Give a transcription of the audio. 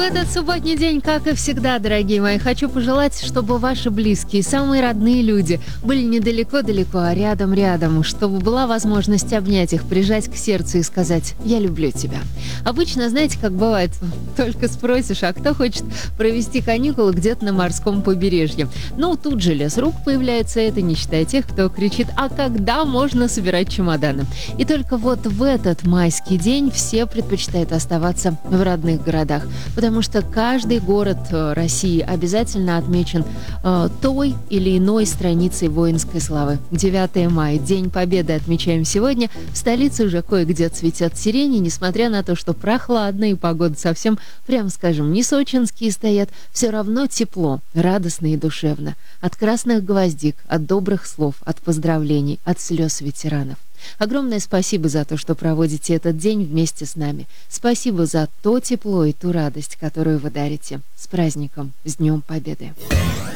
этот субботний день, как и всегда, дорогие мои, хочу пожелать, чтобы ваши близкие, самые родные люди были не далеко-далеко, а рядом-рядом, чтобы была возможность обнять их, прижать к сердцу и сказать «я люблю тебя». Обычно, знаете, как бывает, только спросишь, а кто хочет провести каникулы где-то на морском побережье? Ну, тут же лес рук появляется, это не считая тех, кто кричит «а когда можно собирать чемоданы?» И только вот в этот майский день все предпочитают оставаться в родных городах, потому что каждый город России обязательно отмечен той или иной страницей воинской славы. 9 мая, День Победы отмечаем сегодня. В столице уже кое-где цветет сирени, несмотря на то, что прохладно и погода совсем, прям скажем, не сочинские стоят, все равно тепло, радостно и душевно. От красных гвоздик, от добрых слов, от поздравлений, от слез ветеранов. Огромное спасибо за то, что проводите этот день вместе с нами. Спасибо за то тепло и ту радость, которую вы дарите. С праздником, с Днем Победы!